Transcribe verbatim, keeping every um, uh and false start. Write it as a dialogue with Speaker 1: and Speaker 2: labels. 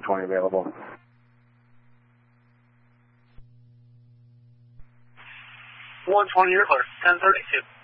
Speaker 1: one twenty available.
Speaker 2: one twenty, you're clear. ten thirty-two.